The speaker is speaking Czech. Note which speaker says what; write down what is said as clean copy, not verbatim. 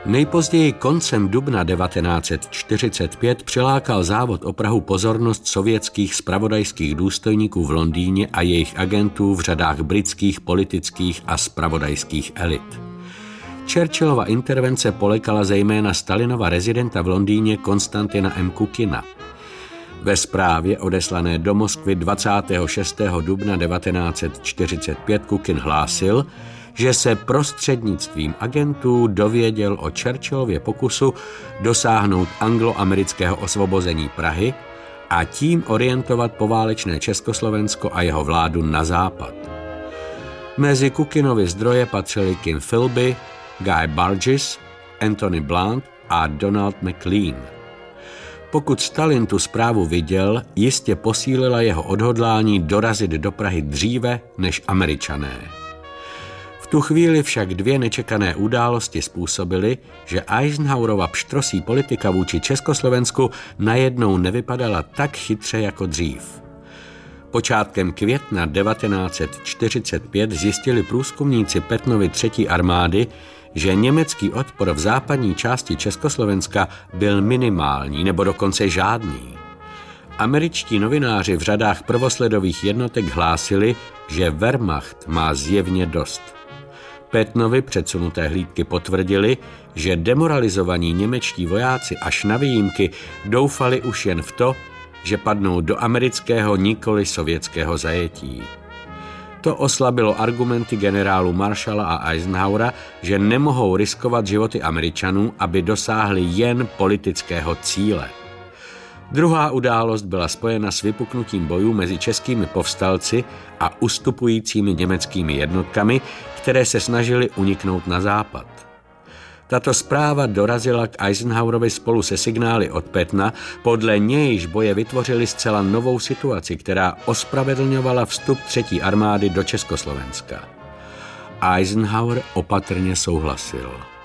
Speaker 1: Nejpozději koncem dubna 1945 přilákal závod o Prahu pozornost sovětských zpravodajských důstojníků v Londýně a jejich agentů v řadách britských politických a zpravodajských elit. Churchillova intervence polekala zejména Stalinova rezidenta v Londýně Konstantina M. Kukina. Ve zprávě odeslané do Moskvy 26. dubna 1945 Kukin hlásil, že se prostřednictvím agentů dověděl o Churchillově pokusu dosáhnout angloamerického osvobození Prahy a tím orientovat poválečné Československo a jeho vládu na západ. Mezi Kukinovy zdroje patřili Kim Philby, Guy Burgess, Anthony Blunt a Donald McLean. Pokud Stalin tu zprávu viděl, jistě posílila jeho odhodlání dorazit do Prahy dříve než Američané. V tu chvíli však dvě nečekané události způsobily, že Eisenhowerova pštrosí politika vůči Československu najednou nevypadala tak chytře jako dřív. Počátkem května 1945 zjistili průzkumníci Pattonovy 3. armády, že německý odpor v západní části Československa byl minimální nebo dokonce žádný. Američtí novináři v řadách prvosledových jednotek hlásili, že Wehrmacht má zjevně dost. Pattonovi předsunuté hlídky potvrdili, že demoralizovaní němečtí vojáci až na výjimky doufali už jen v to, že padnou do amerického, nikoli sovětského zajetí. To oslabilo argumenty generálů Marshalla a Eisenhowera, že nemohou riskovat životy Američanů, aby dosáhli jen politického cíle. Druhá událost byla spojena s vypuknutím bojů mezi českými povstalci a ustupujícími německými jednotkami, které se snažily uniknout na západ. Tato zpráva dorazila k Eisenhowerovi spolu se signály od Pattona, podle nějž boje vytvořily zcela novou situaci, která ospravedlňovala vstup 3. armády do Československa. Eisenhower opatrně souhlasil.